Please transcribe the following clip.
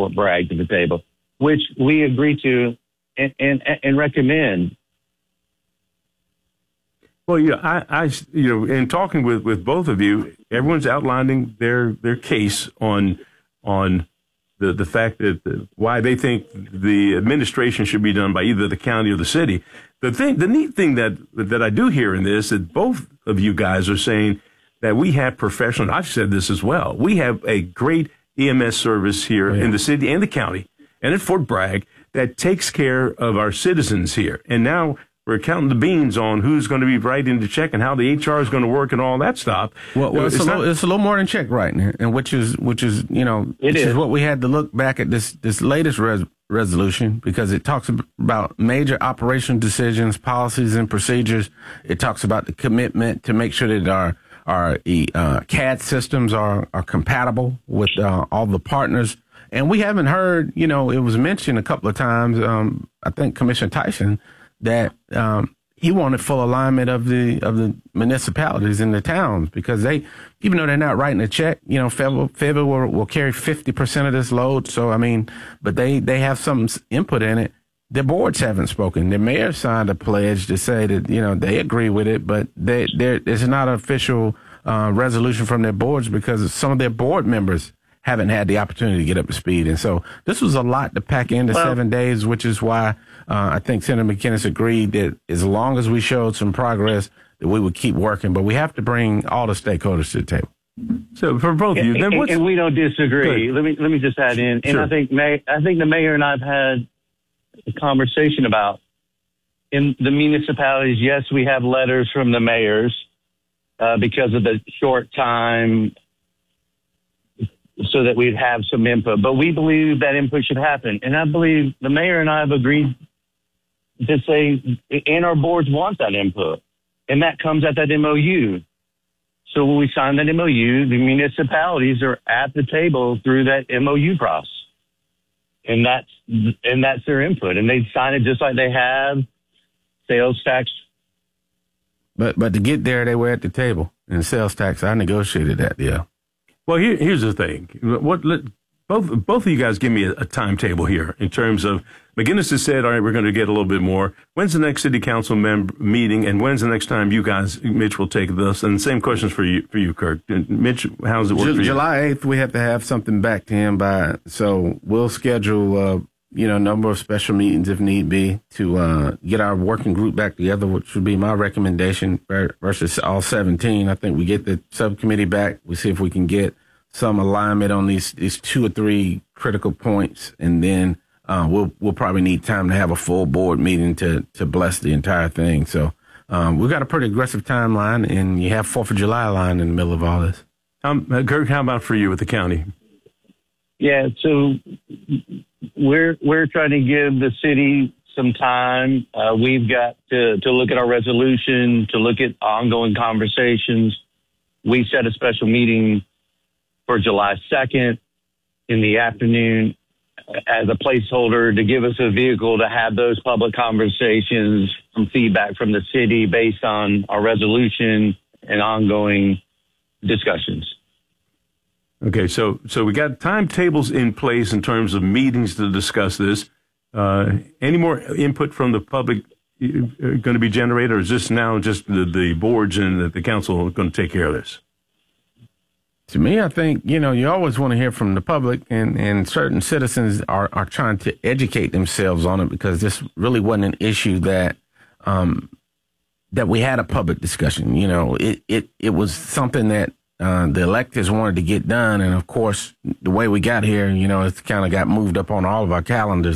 Fort Bragg to the table, which we agree to and recommend. Well, I in talking with both of you, everyone's outlining their case on the fact that why they think the administration should be done by either the county or the city. The neat thing that I do hear in this, that both of you guys are saying that we have professionals. I've said this as well. We have a great EMS service here in the city and the county and at Fort Bragg that takes care of our citizens here. And now we're counting the beans on who's going to be writing the check and how the HR is going to work and all that stuff. Well, it's a little more than check writing, and which is what we had to look back at this latest resolution, because it talks about major operational decisions, policies, and procedures. It talks about the commitment to make sure that our CAD systems are compatible with all the partners. And we haven't heard, it was mentioned a couple of times, I think Commissioner Tyson, that he wanted full alignment of the municipalities and the towns, because they, even though they're not writing a check, Fayetteville will carry 50% of this load. So, but they have some input in it. Their boards haven't spoken. The mayor signed a pledge to say that, they agree with it, but there's not an official resolution from their boards because some of their board members haven't had the opportunity to get up to speed. And so this was a lot to pack into 7 days, which is why I think Senator McInnis agreed that as long as we showed some progress, that we would keep working. But we have to bring all the stakeholders to the table. So for both of you, and we don't disagree. Let me just add in, and sure. I think the mayor and I've had a conversation about in the municipalities. Yes, we have letters from the mayors because of the short time, so that we'd have some input. But we believe that input should happen. And I believe the mayor and I have agreed to say, and our boards want that input. And that comes at that MOU. So when we sign that MOU, the municipalities are at the table through that MOU process. And that's their input. And they sign it just like they have sales tax. But to get there, they were at the table. And sales tax, I negotiated that, yeah. Well, here's the thing. Both of you guys give me a timetable here in terms of McInnis has said, all right, we're going to get a little bit more. When's the next city council meeting, and when's the next time you guys, Mitch, will take this? And the same questions for you, Kirk. Mitch, how does it work for you? July 8th, we have to have something back to him by, so we'll schedule a number of special meetings if need be to get our working group back together, which would be my recommendation versus all 17. I think we get the subcommittee back. We see if we can get some alignment on these 2 or 3 critical points, and then we'll probably need time to have a full board meeting to bless the entire thing. So we've got a pretty aggressive timeline, and you have 4th of July line in the middle of all this. Kirk, how about for you with the county? Yeah, so we're trying to give the city some time. We've got to look at our resolution, to look at ongoing conversations. We set a special meeting for July 2nd in the afternoon as a placeholder to give us a vehicle to have those public conversations, some feedback from the city based on our resolution and ongoing discussions. Okay, so we got timetables in place in terms of meetings to discuss this. Any more input from the public going to be generated, or is this now just the boards and the council are going to take care of this? To me, I think, you always want to hear from the public, and certain citizens are trying to educate themselves on it, because this really wasn't an issue that we had a public discussion. It was something that the electors wanted to get done. And of course, the way we got here, it's kind of got moved up on all of our calendars.